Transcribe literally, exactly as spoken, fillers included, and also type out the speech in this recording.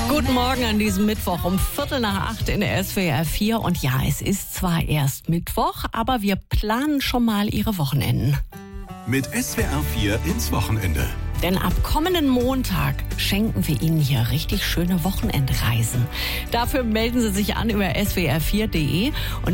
Guten Morgen an diesem Mittwoch um Viertel nach acht in der S W R vier. Und ja, es ist zwar erst Mittwoch, aber wir planen schon mal Ihre Wochenenden. Mit S W R vier ins Wochenende. Denn ab kommenden Montag schenken wir Ihnen hier richtig schöne Wochenendreisen. Dafür melden Sie sich an über S W R vier punkt de und